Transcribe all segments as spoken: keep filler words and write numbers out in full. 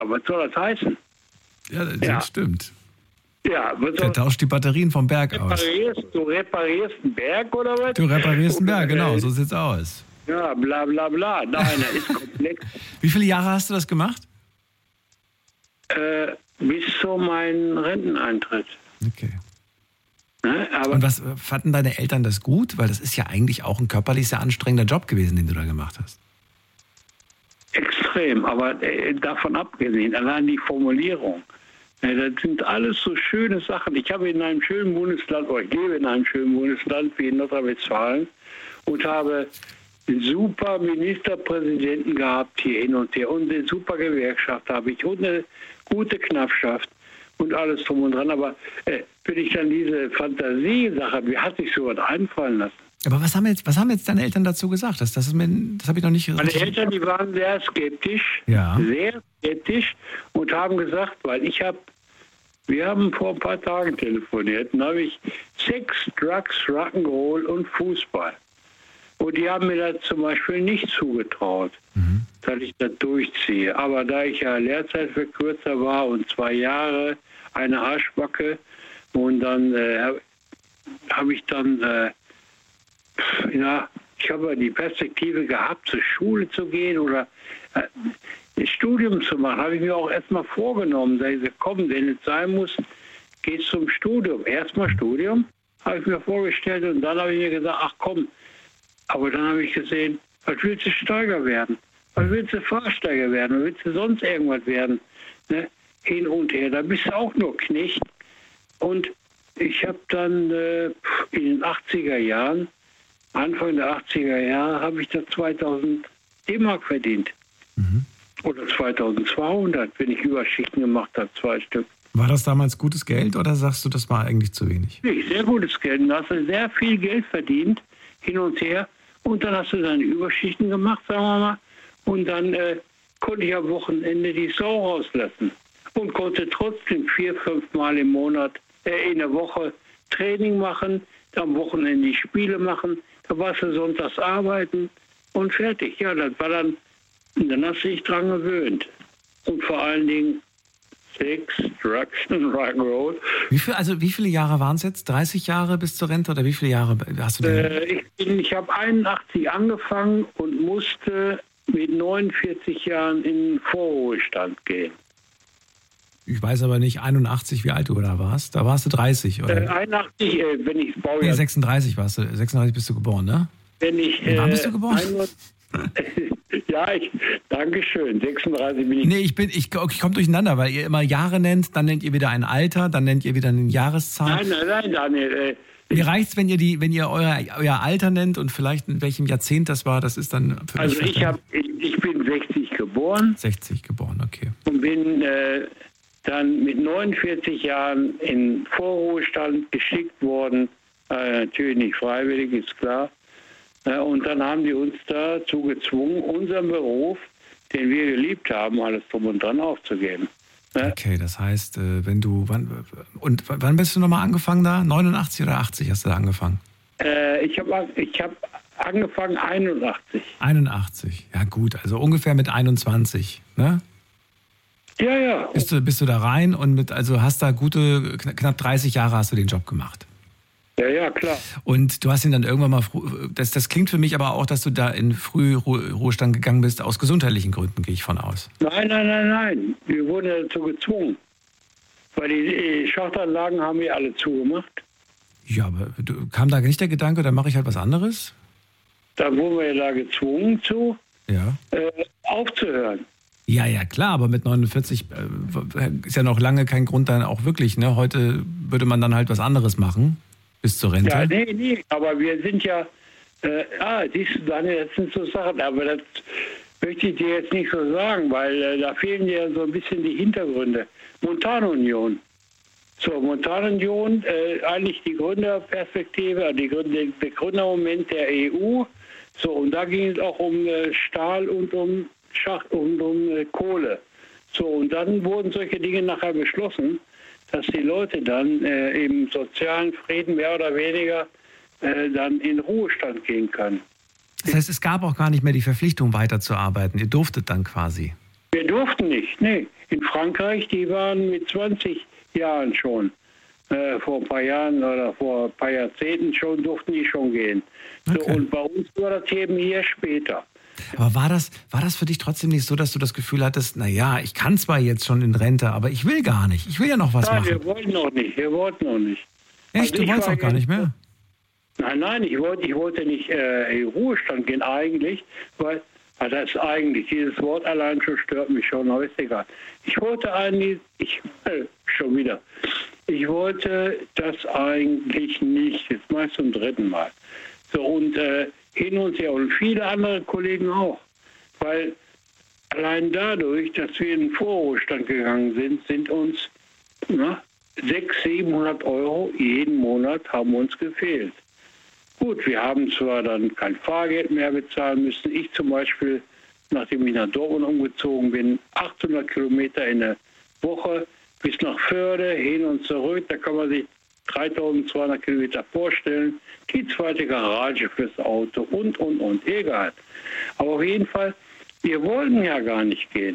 Aber was soll das heißen? Ja, das Ja. stimmt. Ja, was Der soll, tauscht die Batterien vom Berg aus. reparierst, du reparierst einen Berg oder was? Du reparierst einen Berg, Oder, genau, äh, so sieht's aus. Ja, bla bla bla. Nein, das ist komplex. Wie viele Jahre hast du das gemacht? äh, bis zu meinem Renteneintritt. Okay. Ne? Aber Und was äh, fanden deine Eltern das gut? Weil das ist ja eigentlich auch ein körperlich sehr anstrengender Job gewesen, den du da gemacht hast. extrem, aber äh, davon abgesehen, allein die Formulierung. Ja, das sind alles so schöne Sachen. Ich habe in einem schönen Bundesland, oder ich lebe in einem schönen Bundesland wie in Nordrhein-Westfalen und habe einen super Ministerpräsidenten gehabt hier hin und her und eine super Gewerkschaft habe ich und eine gute Knappschaft und alles drum und dran. Aber äh, wenn ich dann diese Fantasiesache, wie hat sich sowas einfallen lassen? Aber was haben jetzt, was haben jetzt deine Eltern dazu gesagt? Das, das, ist mir, das habe ich noch nicht Meine richtig- Eltern, die waren sehr skeptisch, Ja. sehr skeptisch und haben gesagt, weil ich habe, wir haben vor ein paar Tagen telefoniert, und habe ich Sex, Drugs, Rock'n'Roll und Fußball. Und die haben mir das zum Beispiel nicht zugetraut, Mhm. dass ich das durchziehe. Aber da ich ja Lehrzeitverkürzer war und zwei Jahre, eine Arschbacke, und dann äh, habe ich dann, äh, ja, ich habe ja die Perspektive gehabt, zur Schule zu gehen oder äh, ein Studium zu machen. Habe ich mir auch erstmal vorgenommen. Da ich gesagt, komm, wenn es sein muss, gehst zum Studium. Erstmal Studium, habe ich mir vorgestellt, und dann habe ich mir gesagt, ach komm, aber dann habe ich gesehen, was willst du Steiger werden? Was willst du Fahrsteiger werden? Was willst du sonst irgendwas werden? Ne? Hin und her, da bist du auch nur Knecht. Und ich habe dann äh, in den achtziger Jahren, Anfang der achtziger Jahre, habe ich da zweitausend D-Mark verdient. Mhm. Oder zweitausendzweihundert, wenn ich Überschichten gemacht habe, zwei Stück. War das damals gutes Geld oder sagst du, das war eigentlich zu wenig? Nee, sehr gutes Geld. Da hast du sehr viel Geld verdient, hin und her. Und dann hast du deine Überschichten gemacht, sagen wir mal. Und dann äh, konnte ich am Wochenende die Sau rauslassen. Und konnte trotzdem vier, fünf Mal im Monat, äh, in der Woche Training machen, am Wochenende die Spiele machen. Da warst du sonntags arbeiten und fertig. Ja, das war dann, und dann hast du dich dran gewöhnt. Und vor allen Dingen Sex, Drugs und Rock'n'Roll. Wie viel, also wie viele Jahre waren es jetzt? dreißig Jahre bis zur Rente oder wie viele Jahre hast du denn? Äh, ich bin, ich habe einundachtzig angefangen und musste mit neunundvierzig Jahren in den Vorruhestand gehen. Ich weiß aber nicht, einundachtzig, wie alt du da warst. Da warst du dreißig, oder? Äh, einundachtzig, äh, wenn ich Nee, Baujahr, sechsunddreißig warst du. sechsunddreißig bist du geboren, ne? wenn ich, Wann äh, bist du geboren? einund- ja, ich, danke schön. sechsunddreißig bin ich. Nee, ich bin, ich, ich komme durcheinander, weil ihr immer Jahre nennt, dann nennt ihr wieder ein Alter, dann nennt ihr wieder eine Jahreszahl. Nein, nein, nein, Daniel. Äh, Mir reicht's, wenn ihr die, wenn ihr euer, euer Alter nennt und vielleicht in welchem Jahrzehnt das war, das ist dann für also mich ich, hab, ich, ich bin sechzig geboren sechzig geboren, okay. und bin äh, dann mit neunundvierzig Jahren in Vorruhestand geschickt worden. Äh, natürlich nicht freiwillig, ist klar. Äh, und dann haben die uns dazu gezwungen, unseren Beruf, den wir geliebt haben, alles drum und dran aufzugeben. Ne? Okay, das heißt, äh, wenn du, wann, und wann bist du nochmal angefangen da? neunundachtzig oder achtzig hast du da angefangen? Äh, ich habe ich hab angefangen einundachtzig. einundachtzig, ja gut, also ungefähr mit einundzwanzig, ne? Ja, ja. Bist du, bist du da rein und mit, also hast da gute, kn- knapp dreißig Jahre hast du den Job gemacht. Ja, ja, klar. Und du hast ihn dann irgendwann mal, früh- das, das klingt für mich aber auch, dass du da in Frühruhestand gegangen bist, aus gesundheitlichen Gründen, gehe ich von aus. Nein, nein, nein, nein. Wir wurden ja dazu gezwungen. Weil die, die Schachtanlagen haben wir alle zugemacht. Ja, aber du, kam da nicht der Gedanke, dann mache ich halt was anderes? Da wurden wir ja da gezwungen zu, Ja. äh, aufzuhören. Ja, ja, klar, aber mit neunundvierzig äh, ist ja noch lange kein Grund dann auch wirklich, ne? Heute würde man dann halt was anderes machen, bis zur Rente. Ja, nee, nee, aber wir sind ja, äh, ah, siehst du, Daniel, das sind so Sachen, aber das möchte ich dir jetzt nicht so sagen, weil äh, da fehlen dir so ein bisschen die Hintergründe. Montanunion. So, Montanunion, äh, eigentlich die Gründerperspektive, die Gründer, der Gründermoment der E U. So, und da ging es auch um äh, Stahl und um Schacht und um äh, Kohle. So, und dann wurden solche Dinge nachher beschlossen, dass die Leute dann äh, im sozialen Frieden mehr oder weniger äh, dann in Ruhestand gehen können. Das heißt, es gab auch gar nicht mehr die Verpflichtung, weiterzuarbeiten. Ihr durftet dann quasi. Wir durften nicht, nee. In Frankreich, die waren mit zwanzig Jahren schon, äh, vor ein paar Jahren oder vor ein paar Jahrzehnten schon, durften die schon gehen. Okay. So, und bei uns war das eben hier später. Aber war das, war das für dich trotzdem nicht so, dass du das Gefühl hattest, naja, ich kann zwar jetzt schon in Rente, aber ich will gar nicht. Ich will ja noch was nein, machen. Nein, wir wollten noch nicht. Wir wollten noch nicht. Echt? Also du wolltest auch gar nicht mehr? Nein, nein, ich wollte, ich wollte nicht äh, in Ruhestand gehen eigentlich, weil, also das ist eigentlich, dieses Wort allein schon stört mich schon, aber ist egal. Ich wollte eigentlich, ich, äh, schon wieder, ich wollte das eigentlich nicht, jetzt mach ich zum dritten Mal. So, und äh, hin und her und viele andere Kollegen auch, weil allein dadurch, dass wir in den Vorruhestand gegangen sind, sind uns na, sechshundert, siebenhundert Euro jeden Monat haben uns gefehlt. Gut, wir haben zwar dann kein Fahrgeld mehr bezahlen müssen. Ich zum Beispiel, nachdem ich nach Dortmund umgezogen bin, achthundert Kilometer in der Woche bis nach Förde, hin und zurück. Da kann man sich dreitausendzweihundert Kilometer vorstellen. Die zweite Garage fürs Auto und, und, und. Egal. Aber auf jeden Fall, wir wollten ja gar nicht gehen.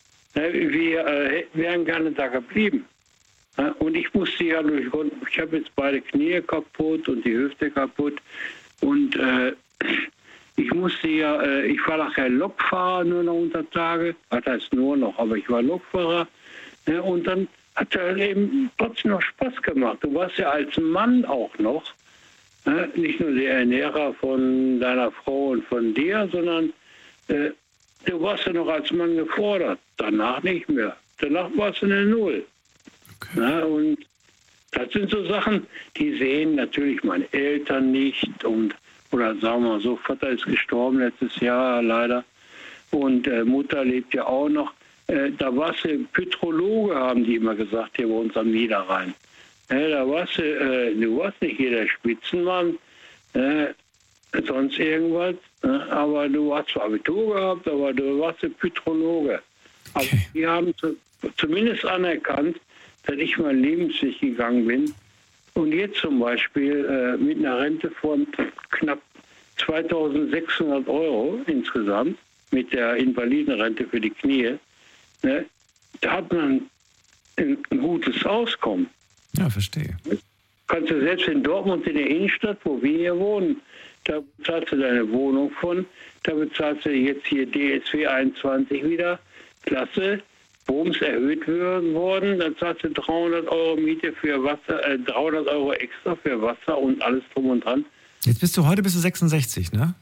Wir äh, wären gerne da geblieben. Und ich musste ja durch, ich habe jetzt beide Knie kaputt und die Hüfte kaputt. Und äh, ich musste ja, äh, ich war nachher Lokfahrer nur noch unter Tage. Das heißt nur noch, aber ich war Lokfahrer. Ja, und dann hat es eben trotzdem noch Spaß gemacht. Du warst ja als Mann auch noch, ja, nicht nur der Ernährer von deiner Frau und von dir, sondern äh, du warst ja noch als Mann gefordert. Danach nicht mehr. Danach warst du eine Null. Okay. Ja, und das sind so Sachen, die sehen natürlich meine Eltern nicht. Und, oder sagen wir mal so, Vater ist gestorben letztes Jahr leider. Und äh, Mutter lebt ja auch noch. Äh, da warst du Pytrologe, haben die immer gesagt, hier bei uns am Niederrhein. Äh, da warst du, äh, du warst nicht jeder Spitzenmann, äh, sonst irgendwas. Äh, aber du hast zwar Abitur gehabt, aber du warst ein Pytrologe. Also okay. Die haben zu, zumindest anerkannt, dass ich meinen Lebensweg gegangen bin und jetzt zum Beispiel äh, mit einer Rente von knapp zweitausendsechshundert Euro insgesamt, mit der Invalidenrente für die Knie, ne, da hat man ein, ein gutes Auskommen. Ja, verstehe. Kannst du selbst in Dortmund in der Innenstadt, wo wir hier wohnen, da bezahlst du deine Wohnung von, da bezahlst du jetzt hier D S W einundzwanzig wieder, klasse. Bums erhöht worden, dann zahlst du dreihundert Euro Miete für Wasser, äh, dreihundert Euro extra für Wasser und alles drum und dran. Jetzt bist du, heute bist du sechsundsechzig, ne?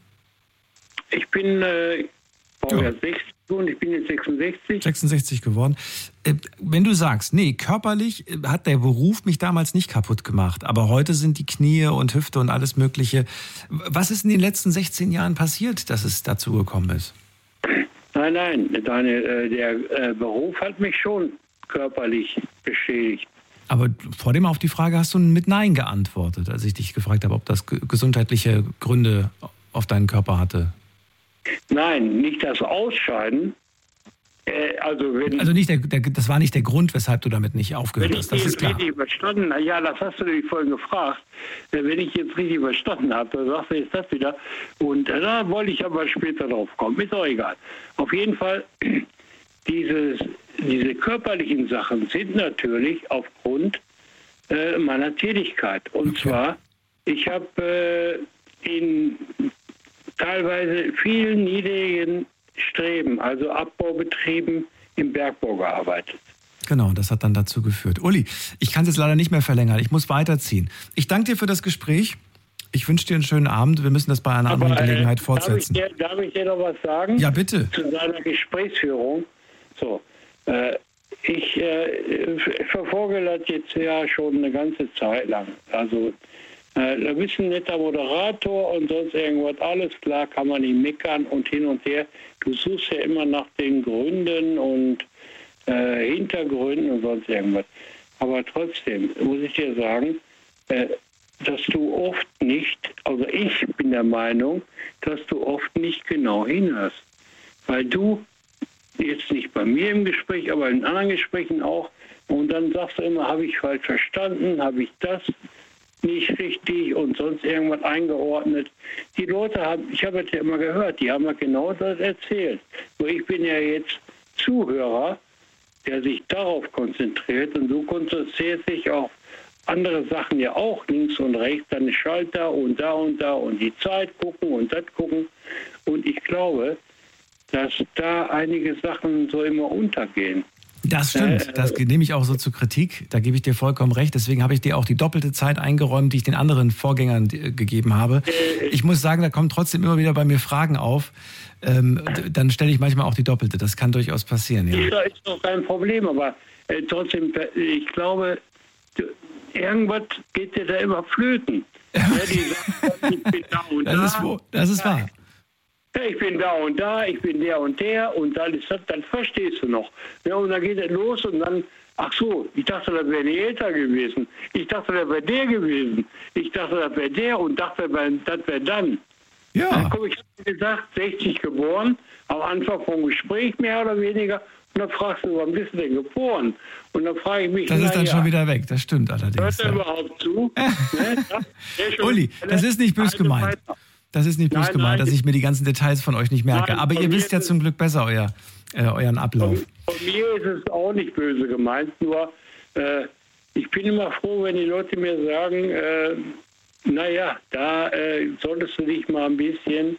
Ich bin, äh, war ja sechzig und ich bin jetzt sechsundsechzig. sechsundsechzig geworden. Äh, wenn du sagst, nee, körperlich hat der Beruf mich damals nicht kaputt gemacht, aber heute sind die Knie und Hüfte und alles Mögliche. Was ist in den letzten sechzehn Jahren passiert, dass es dazu gekommen ist? Nein, nein, deine, äh, der äh, Beruf hat mich schon körperlich beschädigt. Aber vor dem auf die Frage hast du mit Nein geantwortet, als ich dich gefragt habe, ob das g- gesundheitliche Gründe auf deinen Körper hatte. Nein, nicht das Ausscheiden. Äh, also, wenn, also nicht der, der, das war nicht der Grund, weshalb du damit nicht aufgehört hast, das ist klar. Wenn ich richtig verstanden habe, ja, das hast du dich vorhin gefragt. Wenn ich jetzt richtig verstanden habe, dann sagst du jetzt das wieder. Und da wollte ich aber später drauf kommen, ist auch egal. Auf jeden Fall, dieses, diese körperlichen Sachen sind natürlich aufgrund äh, meiner Tätigkeit. Und okay. zwar, ich habe äh, in teilweise vielen niedrigen Streben, also Abbaubetrieben im Bergbau gearbeitet. Genau, das hat dann dazu geführt. Uli, ich kann es jetzt leider nicht mehr verlängern. Ich muss weiterziehen. Ich danke dir für das Gespräch. Ich wünsche dir einen schönen Abend. Wir müssen das bei einer anderen Aber, Gelegenheit fortsetzen. Darf ich, dir, darf ich dir noch was sagen? Ja, bitte. Zu deiner Gesprächsführung. So, äh, ich äh, verfolge das jetzt ja schon eine ganze Zeit lang. Also, äh, da bist ein netter Moderator und sonst irgendwas. Alles klar, kann man nicht meckern und hin und her. Du suchst ja immer nach den Gründen und äh, Hintergründen und sonst irgendwas. Aber trotzdem muss ich dir sagen, äh, dass du oft nicht, also ich bin der Meinung, dass du oft nicht genau hinhörst. Weil du, jetzt nicht bei mir im Gespräch, aber in anderen Gesprächen auch, und dann sagst du immer, habe ich falsch verstanden, habe ich das nicht richtig und sonst irgendwas eingeordnet. Die Leute haben, ich habe es ja immer gehört, die haben ja genau das erzählt. So, ich bin ja jetzt Zuhörer, der sich darauf konzentriert, und so konzentriert sich auf andere Sachen ja auch links und rechts, dann Schalter und da und da und die Zeit gucken und das gucken. Und ich glaube, dass da einige Sachen so immer untergehen. Das stimmt, das nehme ich auch so zur Kritik, da gebe ich dir vollkommen recht, deswegen habe ich dir auch die doppelte Zeit eingeräumt, die ich den anderen Vorgängern gegeben habe. Ich muss sagen, da kommen trotzdem immer wieder bei mir Fragen auf, ähm, dann stelle ich manchmal auch die doppelte, das kann durchaus passieren. Ja. Das ist doch kein Problem, aber äh, trotzdem, ich glaube, irgendwas geht dir da immer flöten. Ja, die sagen, ich bin da und das da. Ist wo, das ist wahr. Ja, ich bin da und da, ich bin der und der und dann ist das, dann verstehst du noch. Ja, und dann geht es los und dann, ach so, ich dachte, das wäre die Eltern gewesen. Ich dachte, das wäre der gewesen. Ich dachte, das wäre der und dachte, das wäre dann. Ja. Dann komme ich, wie gesagt, sechzig geboren, am Anfang vom Gespräch mehr oder weniger. Und dann fragst du, wann bist du denn geboren? Und dann frage ich mich, das ist dann ja, schon wieder weg, das stimmt allerdings. Hört er ja. überhaupt zu? ne? ja, Uli, das ist nicht böse gemeint. Das ist nicht böse nein, gemeint, nein, dass ich mir die ganzen Details von euch nicht merke. Nein, aber ihr wisst ja zum Glück besser euer, äh, euren Ablauf. Von, von mir ist es auch nicht böse gemeint, nur äh, ich bin immer froh, wenn die Leute mir sagen, äh, naja, da äh, solltest du dich mal ein bisschen,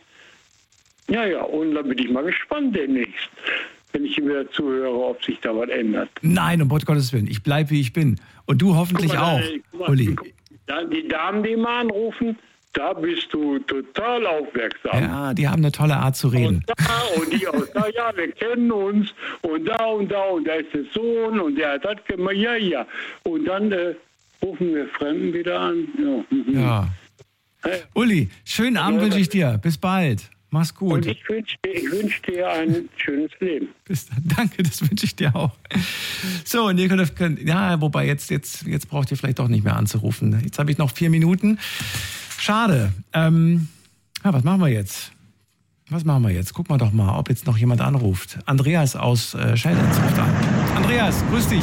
naja, und da bin ich mal gespannt demnächst, wenn ich wieder zuhöre, ob sich da was ändert. Nein, um Gottes Willen, ich bleibe, wie ich bin. Und du hoffentlich mal, auch, mal, Uli. Die Damen, die mal anrufen, da bist du total aufmerksam. Ja, die haben eine tolle Art zu reden. Und da und die aus da, ja, wir kennen uns und da und da und da ist der Sohn und der hat das gemacht, ja, ja. Und dann äh, rufen wir Fremden wieder an. Ja. ja. Hey. Uli, schönen Abend ja, wünsche ich dir. Bis bald. Mach's gut. Und ich wünsche dir, ich wünsch dir ein schönes Leben. Bis dann. Danke, das wünsche ich dir auch. So, und ihr könnt, könnt, ja, wobei jetzt, jetzt, jetzt braucht ihr vielleicht doch nicht mehr anzurufen. Jetzt habe ich noch vier Minuten. Schade. Ähm, ja, was machen wir jetzt? Was machen wir jetzt? Guck mal doch mal, ob jetzt noch jemand anruft. Andreas aus äh, Scheldenz ruft an. Andreas, grüß dich.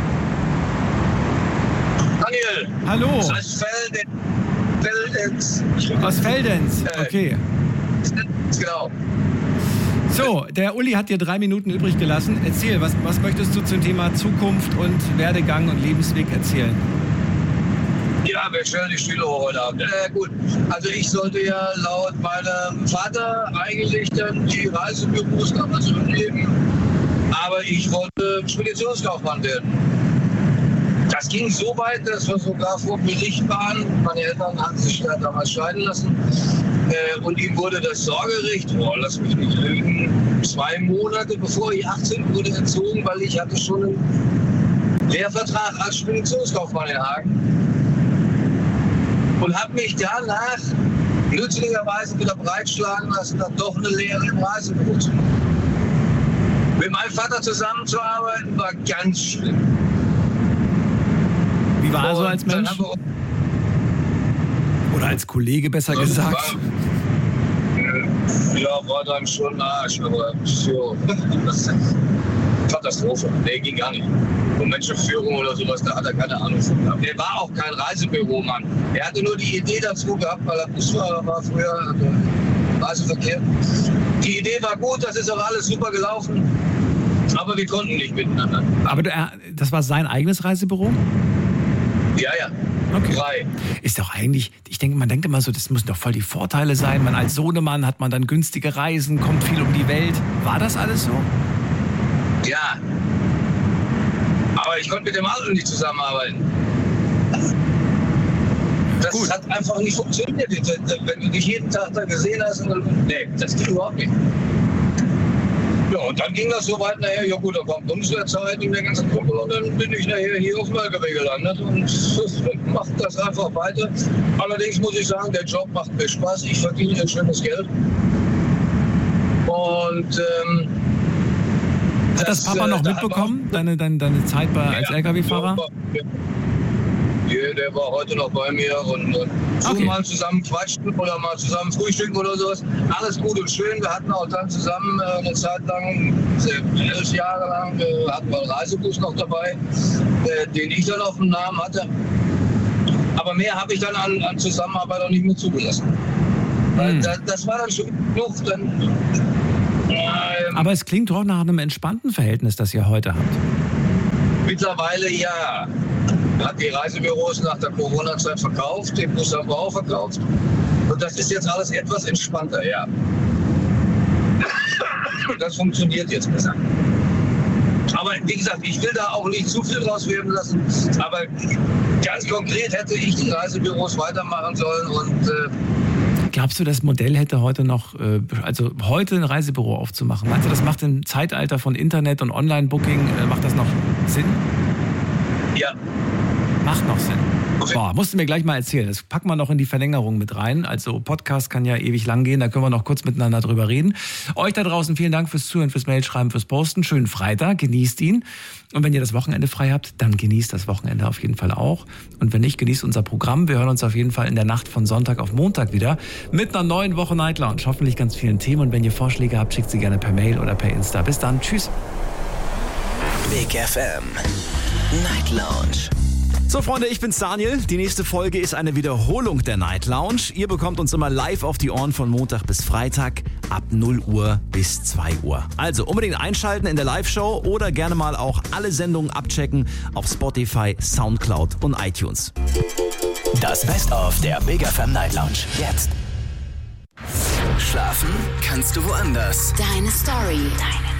Daniel. Hallo. Aus Feldenz. Aus Feldenz, okay. Genau. So, der Uli hat dir drei Minuten übrig gelassen. Erzähl, was, was möchtest du zum Thema Zukunft und Werdegang und Lebensweg erzählen? Ja, wir stellen die Stühle hoch heute Abend. Äh, gut, also ich sollte ja laut meinem Vater eigentlich dann die Reisebüros damals übernehmen, aber ich wollte Speditionskaufmann werden. Das ging so weit, dass wir sogar vor Gericht waren. Meine Eltern hatten sich ja damals scheiden lassen. Äh, und ihm wurde das Sorgerecht, oh, lass mich nicht lügen, zwei Monate bevor ich achtzehn wurde entzogen, weil ich hatte schon einen Lehrvertrag als Speditionskaufmann in Hagen. Und habe mich danach nützlicherweise wieder breitschlagen lassen, dann doch eine Lehre im Reisebüro zu machen. Mit meinem Vater zusammenzuarbeiten war ganz schlimm. Wie war er so als Mensch? Oder als Kollege, besser gesagt? War, ja, war dann schon ein Arsch, aber so. Katastrophe. Nee, ging gar nicht. Und Menschenführung oder sowas, da hat er keine Ahnung von gehabt. Er war auch kein Reisebüromann. Er hatte nur die Idee dazu gehabt, weil er Busfahrer war früher, also Reiseverkehr. Die Idee war gut, das ist auch alles super gelaufen, aber wir konnten nicht miteinander. Aber er, das war sein eigenes Reisebüro? Ja, ja. Okay. Drei. Ist doch eigentlich, ich denke, man denkt immer so, das müssen doch voll die Vorteile sein. Man als Sohnemann hat man dann günstige Reisen, kommt viel um die Welt. War das alles so? Ja. Aber ich konnte mit dem Alten nicht zusammenarbeiten. Das Gut. hat einfach nicht funktioniert. Wenn du dich jeden Tag da gesehen hast, und, nee, das ging überhaupt nicht. Ja, und dann ging das so weit nachher, ja gut, da kommt Bundeswehrzeit und der ganze Kumpel und dann bin ich nachher hier auf dem L K W gelandet und mache das einfach weiter. Allerdings muss ich sagen, der Job macht mir Spaß, ich verdiene ein schönes Geld. Und ähm, Hat das, das Papa noch äh, mitbekommen, deine, deine, deine Zeit bei, als ja, L K W-Fahrer? Ja, der war heute noch bei mir und, und so okay. mal zusammen quatschen oder mal zusammen frühstücken oder sowas. Alles gut und schön. Wir hatten auch dann zusammen äh, eine Zeit lang, elf Jahre lang, äh, hatten wir einen Reisebus noch dabei, äh, den ich dann auf dem Namen hatte. Aber mehr habe ich dann an, an Zusammenarbeit auch nicht mehr zugelassen. Weil mhm. das, das war dann schon genug. Dann, äh, Ähm, Aber es klingt doch nach einem entspannten Verhältnis, das ihr heute habt. Mittlerweile ja. Hat die Reisebüros nach der Corona-Zeit verkauft, den Bus haben wir auch verkauft. Und das ist jetzt alles etwas entspannter, ja. Das funktioniert jetzt besser. Aber wie gesagt, ich will da auch nicht zu viel rauswerden lassen. Aber ganz konkret hätte ich die Reisebüros weitermachen sollen. Und äh, glaubst du, das Modell hätte heute noch, äh, also heute ein Reisebüro aufzumachen? Meinst du, das macht im Zeitalter von Internet und Online-Booking, äh, macht das noch Sinn? Ja. Macht noch Sinn. Okay. Boah, musst du mir gleich mal erzählen. Das packen wir noch in die Verlängerung mit rein. Also Podcast kann ja ewig lang gehen, da können wir noch kurz miteinander drüber reden. Euch da draußen vielen Dank fürs Zuhören, fürs Mailschreiben, fürs Posten. Schönen Freitag, genießt ihn. Und wenn ihr das Wochenende frei habt, dann genießt das Wochenende auf jeden Fall auch. Und wenn nicht, genießt unser Programm. Wir hören uns auf jeden Fall in der Nacht von Sonntag auf Montag wieder mit einer neuen Woche Night Lounge. Hoffentlich ganz vielen Themen. Und wenn ihr Vorschläge habt, schickt sie gerne per Mail oder per Insta. Bis dann. Tschüss. Big F M Night Lounge. So Freunde, ich bin's Daniel. Die nächste Folge ist eine Wiederholung der Night Lounge. Ihr bekommt uns immer live auf die Ohren von Montag bis Freitag ab null Uhr bis zwei Uhr. Also unbedingt einschalten in der Live-Show oder gerne mal auch alle Sendungen abchecken auf Spotify, Soundcloud und iTunes. Das Best-of der Big F M Night Lounge. Jetzt. Schlafen kannst du woanders. Deine Story. Deine